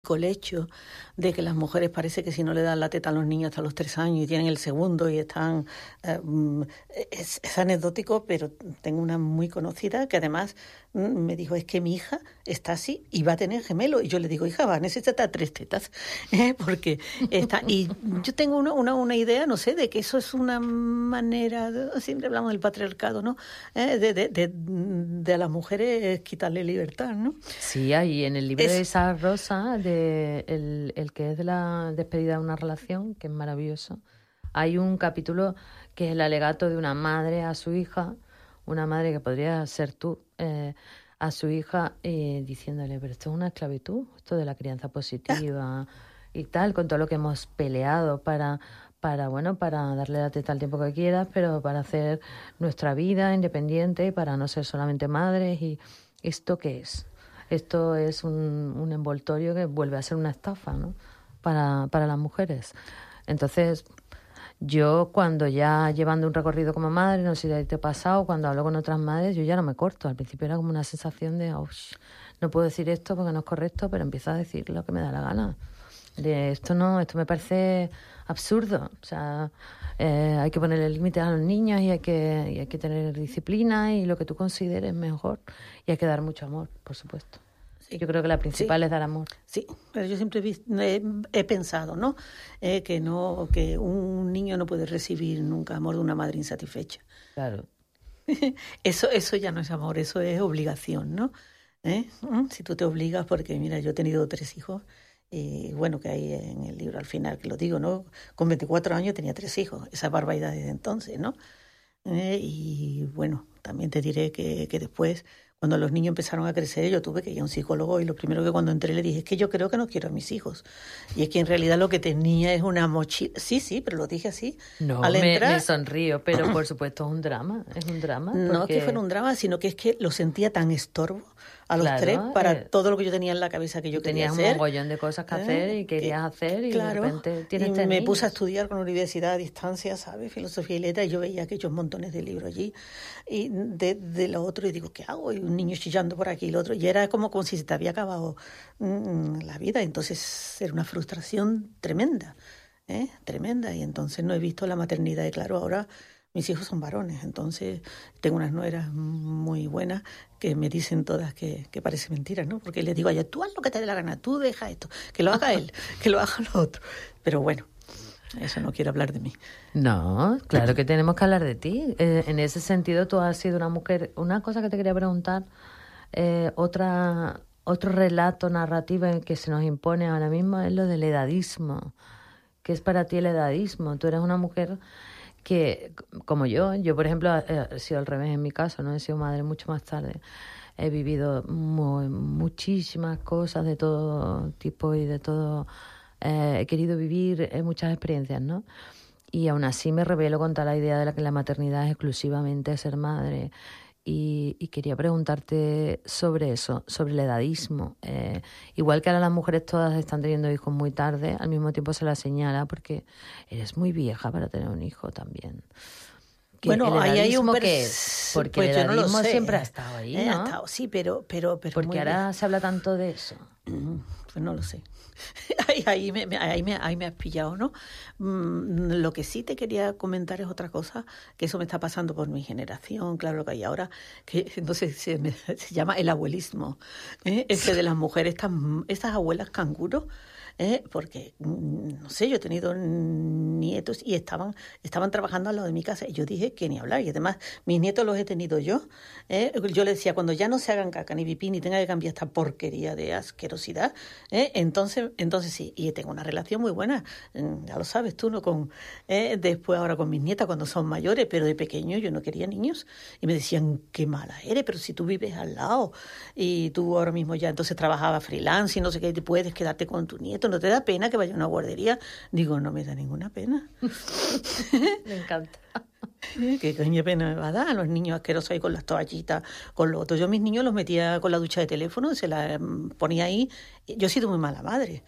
colecho, de que las mujeres parece que si no le dan la teta a los niños hasta los 3 años y tienen el segundo y están... es anecdótico, pero tengo una muy conocida que además me dijo, es que mi hija está así y va a tener gemelo. Y yo le digo, hija, va a necesitar 3 tetas, porque está... Y yo tengo una idea, no sé, de que eso es una manera, siempre hablamos del patriarcado, ¿no? De a las mujeres quitarle libertad, ¿no? Sí, ahí en el libro de esa Rosa, el que es de la despedida de una relación, que es maravilloso, hay un capítulo que es el alegato de una madre a su hija, una madre que podría ser tú, a su hija, diciéndole, pero esto es una esclavitud, esto de la crianza positiva y tal, con todo lo que hemos peleado para darle la teta al tiempo que quieras, pero para hacer nuestra vida independiente y para no ser solamente madres. ¿Y esto qué es? Esto es un envoltorio que vuelve a ser una estafa, ¿no? Para las mujeres. Entonces, yo cuando ya llevando un recorrido como madre, no sé si te ha pasado, cuando hablo con otras madres, yo ya no me corto. Al principio era como una sensación de, no puedo decir esto porque no es correcto, pero empiezo a decir lo que me da la gana. De esto me parece absurdo. O sea, hay que ponerle límites a los niños y hay que tener disciplina y lo que tú consideres mejor. Y hay que dar mucho amor, por supuesto. Sí. Yo creo que la principal es dar amor. Sí, pero yo siempre he pensado, ¿no? Que un niño no puede recibir nunca amor de una madre insatisfecha. Claro. Eso ya no es amor, eso es obligación, ¿no? Si tú te obligas, porque mira, yo he tenido 3 hijos. Y bueno, que hay en el libro al final que lo digo, ¿no? Con 24 años tenía 3 hijos, esa barbaridad desde entonces, ¿no? Y bueno, también te diré que después, cuando los niños empezaron a crecer, yo tuve que ir a un psicólogo y lo primero que cuando entré le dije, es que yo creo que no quiero a mis hijos. Y es que en realidad lo que tenía es una mochila. Sí, pero lo dije así. No, al entrar, me sonrío, pero por supuesto es un drama. No es que fuera un drama, sino que es que lo sentía tan estorbo a los 3 para todo lo que yo tenía en la cabeza que yo quería hacer. Tenías un mogollón de cosas que hacer y querías hacer y claro, de repente tienes y tres me niños. puse a estudiar con la universidad a distancia, ¿sabes? Filosofía y letras, y yo veía aquellos montones de libros allí y de lo otro, y digo, ¿qué hago? Y un niño chillando por aquí y el otro, y era como si se te había acabado la vida. Entonces era una frustración tremenda, tremenda, y entonces no he visto la maternidad. Y claro, ahora mis hijos son varones, entonces tengo unas nueras muy buenas que me dicen todas que parece mentira, ¿no? Porque les digo a ella, tú haz lo que te dé la gana, tú deja esto, que lo haga él, que lo haga lo otro. Pero bueno, eso no quiero hablar de mí. No, claro que tenemos que hablar de ti. En ese sentido, tú has sido una mujer... Una cosa que te quería preguntar, otro relato narrativo que se nos impone ahora mismo es lo del edadismo. ¿Qué es para ti el edadismo? Tú eres una mujer que, como yo por ejemplo he sido al revés en mi caso, no he sido madre mucho más tarde, he vivido muchísimas cosas de todo tipo y de todo, he querido vivir muchas experiencias, ¿no? Y aún así me rebelo contra la idea de la que la maternidad es exclusivamente ser madre. Y quería preguntarte sobre eso, sobre el edadismo. Igual que ahora las mujeres todas están teniendo hijos muy tarde, al mismo tiempo se las señala porque eres muy vieja para tener un hijo también. Bueno, ahí hay un... ¿Qué es? Porque pues el yo no lo edadismo sé. siempre ha estado ahí, ¿no? Ha estado, sí, pero porque ahora se habla tanto de eso. Pues no lo sé. Ahí me has pillado, ¿no? Lo que sí te quería comentar es otra cosa, que eso me está pasando por mi generación, claro, lo que hay ahora, que entonces se llama el abuelismo, ese de las mujeres, estas abuelas canguros, porque, no sé, yo he tenido nietos y estaban trabajando al lado de mi casa y yo dije que ni hablar, y además mis nietos los he tenido yo. Yo les decía, cuando ya no se hagan caca ni pipí ni tenga que cambiar esta porquería de asquerosidad, entonces sí, y tengo una relación muy buena, ya lo sabes tú, ¿no? Después ahora con mis nietas cuando son mayores, pero de pequeño yo no quería niños y me decían, qué mala eres, pero si tú vives al lado y tú ahora mismo ya entonces trabajabas freelance y no sé qué, te puedes quedarte con tu nieto, ¿no te da pena que vaya a una guardería? Digo, no me da ninguna pena. Me encanta. ¿Qué coño pena me va a dar a los niños asquerosos ahí con las toallitas, con lo otro? Yo a mis niños los metía con la ducha de teléfono, se la ponía ahí. Yo he sido muy mala madre.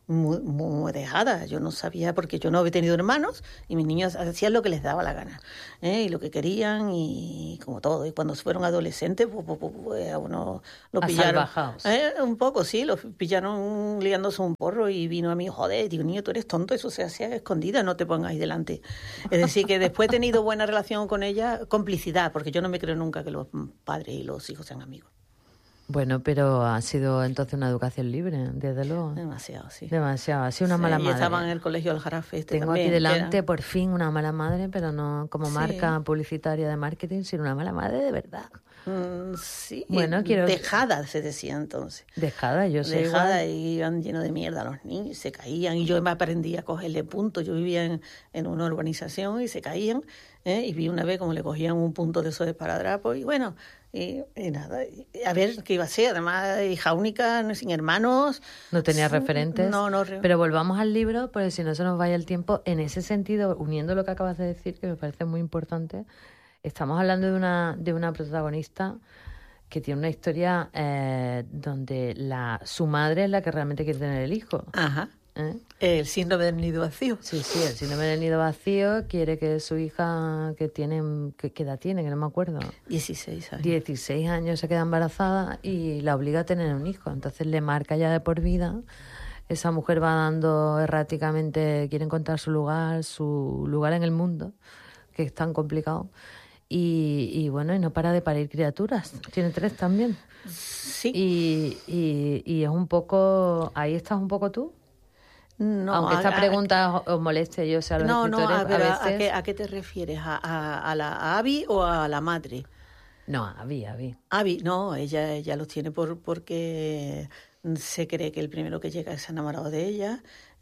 muy dejada. Yo no sabía, porque yo no había tenido hermanos y mis niños hacían lo que les daba la gana, y lo que querían, y como todo. Y cuando fueron adolescentes, pues a uno lo pillaron. Un poco, sí, lo pillaron liándose un porro y vino a mí, joder, digo, niño, tú eres tonto, eso se hacía escondida, no te pongas ahí delante. Es decir, que después he tenido buena relación con ella, complicidad, porque yo no me creo nunca que los padres y los hijos sean amigos. Bueno, pero ha sido entonces una educación libre, desde luego. Demasiado, sí. Demasiado, ha sido una mala madre. Estaban en el colegio del Jarafe. Tengo también, aquí delante, por fin, una mala madre, pero no como marca sí. publicitaria de marketing, sino una mala madre de verdad. Sí, bueno, dejada se decía entonces. Dejada, yo sé. Dejada, y iban llenos de mierda los niños, se caían, y yo me aprendí a cogerle puntos. Yo vivía en una urbanización y se caían, y vi una vez como le cogían un punto de esos de esparadrapo, y bueno, y nada, a ver qué iba a ser. Además, hija única, sin hermanos. No tenía referentes. No. Pero volvamos al libro, porque si no se nos vaya el tiempo. En ese sentido, uniendo lo que acabas de decir, que me parece muy importante, estamos hablando de una protagonista que tiene una historia donde su madre es la que realmente quiere tener el hijo. Ajá. El síndrome del nido vacío. Sí, el síndrome del nido vacío. Quiere que su hija, ¿qué edad tiene? Que no me acuerdo. 16 años. 16 años se queda embarazada y la obliga a tener un hijo. Entonces le marca ya de por vida. Esa mujer va dando erráticamente, quiere encontrar su lugar en el mundo, que es tan complicado. Y bueno, y no para de parir criaturas. Tiene 3 también. Sí. Y es un poco... ¿Ahí estás un poco tú? No, aunque esta pregunta os moleste, yo sé a los escritores, a veces... ¿A qué te refieres? ¿A la Abby o a la madre? No, Abby. Abby, no, ella los tiene porque se cree que el primero que llega es enamorado de ella.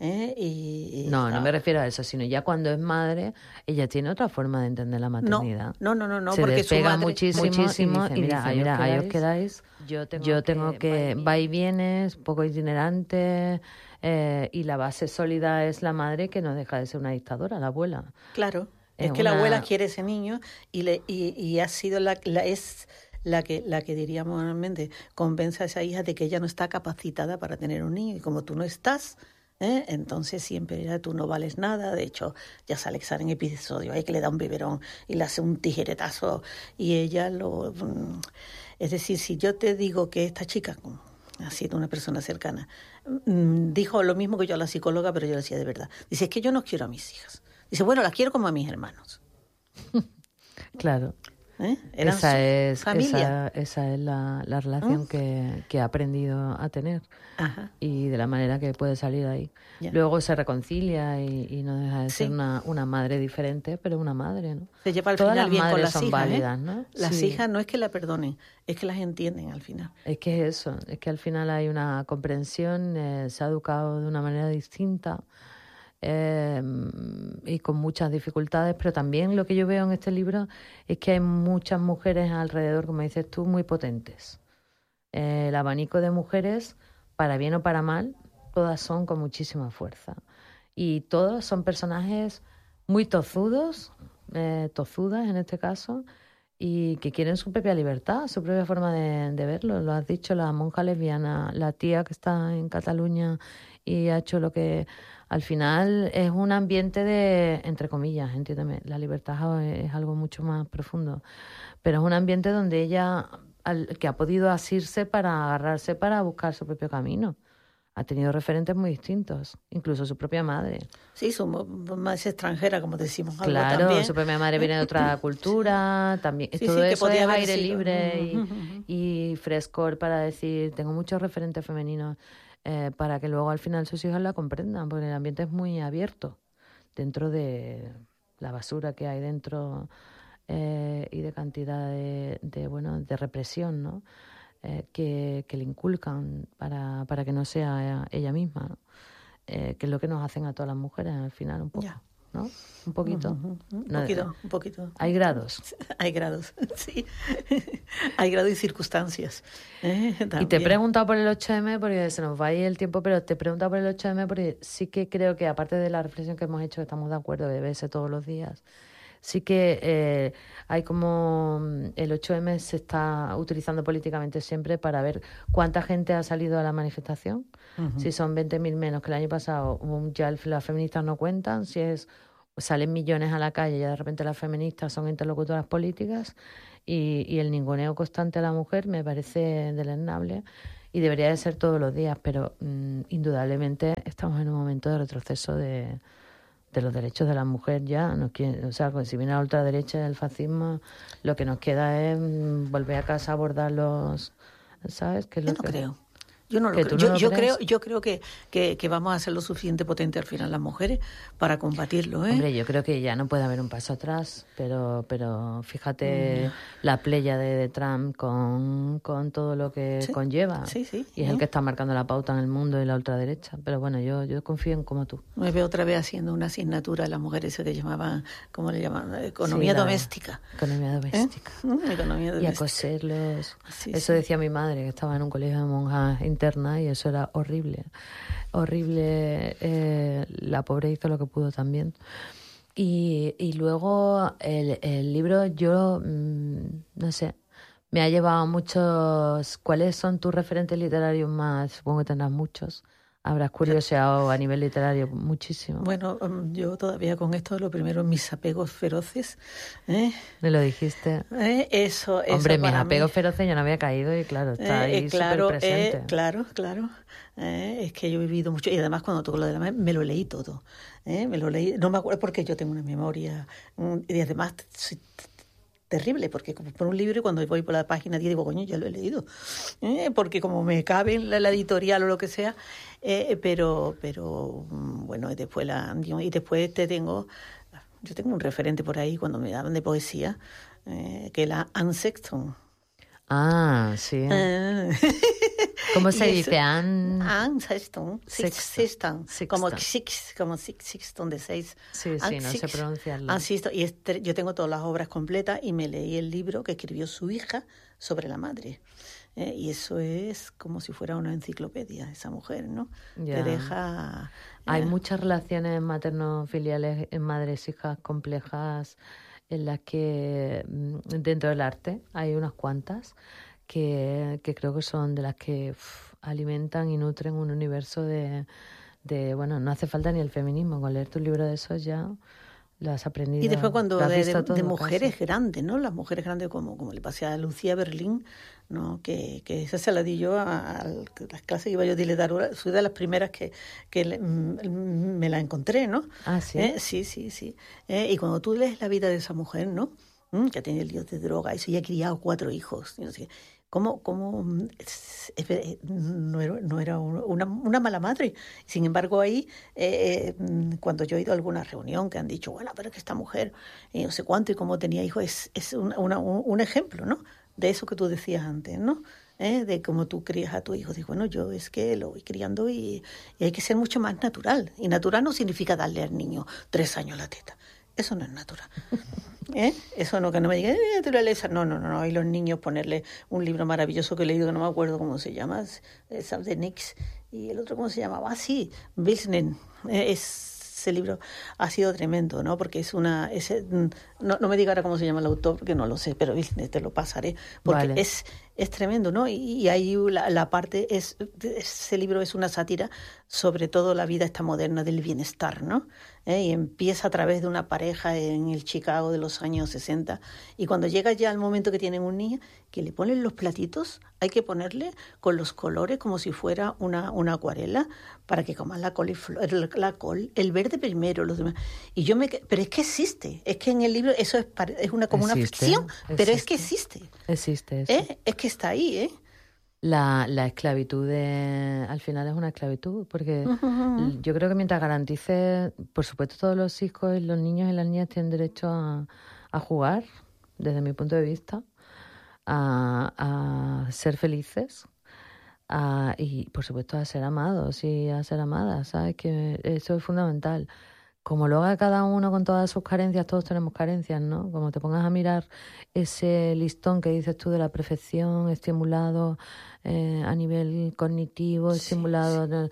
No me refiero a eso, sino ya cuando es madre, ella tiene otra forma de entender la maternidad. No, se porque despega su madre muchísimo y mira, ahí os quedáis. Yo tengo que va y vienes, poco itinerante, y la base sólida es la madre, que no deja de ser una dictadora, la abuela. Claro, es que la abuela quiere ese niño y ha sido la que diríamos normalmente convence a esa hija de que ella no está capacitada para tener un niño, y como tú no estás, entonces siempre tú no vales nada. De hecho, ya sale que sale en episodio ahí que le da un biberón y le hace un tijeretazo, y ella es decir, si yo te digo que esta chica ha sido una persona cercana, dijo lo mismo que yo a la psicóloga, pero yo le decía de verdad. Dice, es que yo no quiero a mis hijas. Dice, bueno, las quiero como a mis hermanos. Claro. Esa es la relación que ha aprendido a tener. Ajá. Y de la manera que puede salir ahí. Ya. Luego se reconcilia y no deja de ser una madre diferente, pero una madre, ¿no? Se lleva al Todas final las bien madres con las son hijas, válidas, ¿no? Las hijas no es que la perdonen, es que las entienden al final. Es que es eso, es que al final hay una comprensión, se ha educado de una manera distinta, y con muchas dificultades, pero también lo que yo veo en este libro es que hay muchas mujeres alrededor, como dices tú, muy potentes. El abanico de mujeres, para bien o para mal, todas son con muchísima fuerza. Y todos son personajes muy tozudos, tozudas en este caso, y que quieren su propia libertad, su propia forma de verlo. Lo has dicho, la monja lesbiana, la tía que está en Cataluña y ha hecho lo que... Al final es un ambiente de, entre comillas, entiéndeme, la libertad es algo mucho más profundo, pero es un ambiente donde ella, que ha podido asirse para agarrarse para buscar su propio camino. Ha tenido referentes muy distintos, incluso su propia madre. Sí, somos más extranjera, como decimos. Claro, también. Su propia madre viene de otra cultura, también. Sí, todo eso es aire sido libre y frescor para decir, tengo muchos referentes femeninos, para que luego al final sus hijas la comprendan, porque el ambiente es muy abierto dentro de la basura que hay dentro, y de cantidad de represión, ¿no? Que le inculcan para que no sea ella misma, ¿no? Que es lo que nos hacen a todas las mujeres al final, un poco, ¿no? Un poquito. Un poquito. Hay grados. Hay grados, sí. Hay grados y circunstancias. Y te he preguntado por el 8M, porque se nos va ahí el tiempo, pero te he preguntado por el 8M porque sí que creo que, aparte de la reflexión que hemos hecho, que estamos de acuerdo, que debe ser todos los días, Sí que hay como el 8M se está utilizando políticamente siempre para ver cuánta gente ha salido a la manifestación. Ujú. Si son 20.000 menos que el año pasado, ya las feministas no cuentan. Si salen millones a la calle, ya de repente las feministas son interlocutoras políticas y el ninguneo constante a la mujer me parece deleznable y debería de ser todos los días, pero indudablemente estamos en un momento de retroceso de los derechos de la mujer ya. O sea, si viene la ultraderecha y el fascismo, lo que nos queda es volver a casa a abordar ¿sabes? ¿Qué es Yo lo no que... creo. Yo no lo ¿Que creo. tú no lo crees? Yo creo que vamos a ser lo suficiente potente al final las mujeres para combatirlo, ¿eh? Hombre, yo creo que ya no puede haber un paso atrás, pero fíjate la pléyade de Trump con todo lo que Sí, conlleva. sí, sí. Y es el que está marcando la pauta en el mundo y la ultraderecha. Pero bueno, yo confío en como tú. Me veo otra vez haciendo una asignatura a las mujeres esa que llamaban, ¿cómo le llamaban? Economía Sí, doméstica. Economía doméstica. Economía Y a doméstica. coserlos. Sí, Eso sí. decía mi madre, que estaba en un colegio de monjas internas y eso era horrible. Horrible. La pobre hizo lo que pudo también. Y luego el libro, yo no sé, me ha llevado a muchos... ¿Cuáles son tus referentes literarios más? Supongo que tendrás muchos. Habrás curioseado a nivel literario muchísimo. Bueno, yo todavía con esto, lo primero, mis apegos feroces. ¿Eh? Me lo dijiste. Eso Hombre, mis para apegos mí. feroces yo no había caído y claro, está ahí súper presente. Claro. Es que yo he vivido mucho y además cuando toco lo de la madre me lo leí todo. Me lo leí, no me acuerdo porque yo tengo una memoria y además soy terrible porque como por un libro y cuando voy por la página 10 digo, coño, ya lo he leído. Porque como me cabe en la editorial o lo que sea, pero bueno, y después yo tengo un referente por ahí cuando me daban de poesía, que es la Anne Sexton. Ah, sí. ¿Cómo se dice? Anne Sexton. Sexton. Como Sexton de 6. Sí, no sé pronunciarlo. Anne Sexton. Y yo tengo todas las obras completas y me leí el libro que escribió su hija sobre la madre. Y eso es como si fuera una enciclopedia, esa mujer, ¿no? Ya. Te deja... Hay muchas relaciones materno-filiales en madres-hijas complejas en las que dentro del arte hay unas cuantas que creo que son de las que alimentan y nutren un universo de bueno, no hace falta ni el feminismo, con leer tu libro de esos ya lo has aprendido. Y después cuando lo has visto todo, de mujeres casi. grandes, ¿no? Las mujeres grandes como le pasé a Lucía Berlín, ¿no? Que esa se la di yo a las clases que iba yo de literatura, soy de las primeras que me la encontré, ¿no? Ah, ¿sí? Sí. Y cuando tú lees la vida de esa mujer, ¿no? Que ha tenido líos de droga, y ha criado 4 hijos, y no sé qué. ¿Cómo no era una mala madre? Sin embargo, ahí, cuando yo he ido a alguna reunión que han dicho, bueno, pero es que esta mujer, no sé cuánto y cómo tenía hijos, es un ejemplo, ¿no? De eso que tú decías antes, ¿no? De cómo tú crías a tu hijo. Digo, bueno, yo es que lo voy criando y hay que ser mucho más natural. Y natural no significa darle al niño 3 años la teta. Eso no es natural. Eso no, que no me digan naturaleza. No. Y los niños ponerle un libro maravilloso que he leído, que no me acuerdo cómo se llama, Sam de Nix, y el otro, ¿cómo se llamaba? Ah, sí, Wilsnen. Ese libro ha sido tremendo, ¿no? Porque no me diga ahora cómo se llama el autor, porque no lo sé, pero Wilsnen te lo pasaré, porque Vale. es tremendo, ¿no? Y ahí la parte, ese libro es una sátira sobre todo la vida esta moderna del bienestar, ¿no? Y empieza a través de una pareja en el Chicago de los años 60 y cuando llega ya al momento que tienen un niño, que le ponen los platitos, hay que ponerle con los colores como si fuera una acuarela para que coman la col, el verde primero, los demás. Y pero es que existe, es que en el libro eso es como una ficción, pero es que existe. Existe eso. Es que está ahí, ¿eh? La esclavitud al final es una esclavitud, porque yo creo que mientras garantice, por supuesto, todos los hijos, los niños y las niñas tienen derecho a jugar, desde mi punto de vista, a ser felices, y por supuesto a ser amados y a ser amadas, ¿sabes? Que eso es fundamental. Como lo haga cada uno con todas sus carencias, todos tenemos carencias, ¿no? Como te pongas a mirar ese listón que dices tú de la perfección, estimulado a nivel cognitivo, estimulado...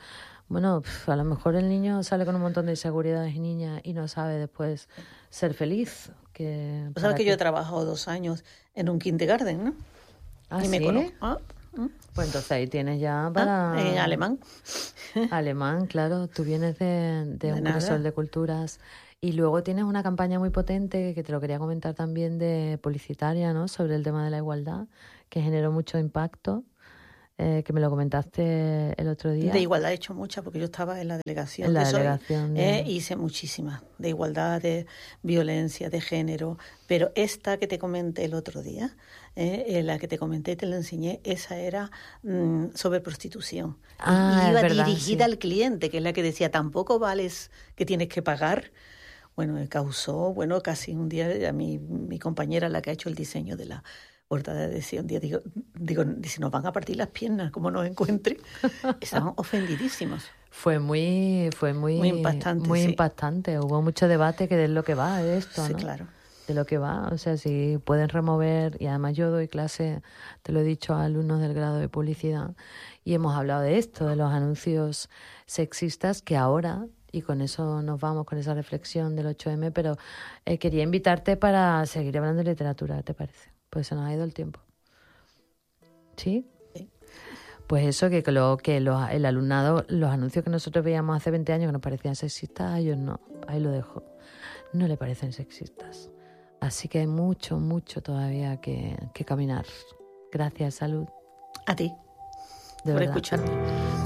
Bueno, a lo mejor el niño sale con un montón de inseguridades y niñas y no sabe después ser feliz. Sabes que yo he trabajado 2 años en un kindergarten, ¿no? ¿Ah, y sí? me conozco. Pues entonces ahí tienes ya para... En alemán. Alemán, claro. Tú vienes de un profesor de culturas y luego tienes una campaña muy potente que te lo quería comentar también de publicitaria, ¿no? Sobre el tema de la igualdad, que generó mucho impacto. Que me lo comentaste el otro día. De igualdad he hecho muchas porque yo estaba en la delegación. En la delegación. Hice muchísimas. De igualdad, de violencia, de género. Pero esta que te comenté el otro día, la que te comenté y te la enseñé, esa era sobre prostitución. Y iba dirigida al cliente, que es la que decía, tampoco vales que tienes que pagar. Bueno, causó, casi un día a mi compañera, la que ha hecho el diseño de la portada, decía un día, digo, si nos van a partir las piernas, como nos encuentre, estaban ofendidísimos. Fue muy impactante. Muy impactante. Hubo mucho debate que de lo que va esto, sí, ¿no? Claro. De lo que va, o sea, si pueden remover, y además yo doy clase, te lo he dicho, a alumnos del grado de publicidad, y hemos hablado de esto, de los anuncios sexistas, que ahora, y con eso nos vamos, con esa reflexión del 8M, pero quería invitarte para seguir hablando de literatura, ¿te parece? Pues se nos ha ido el tiempo. ¿Sí? Sí. Pues eso, el alumnado, los anuncios que nosotros veíamos hace 20 años que nos parecían sexistas, a ellos no, ahí lo dejo, no le parecen sexistas. Así que hay mucho, mucho todavía que caminar. Gracias, Salud. A ti, por escucharme.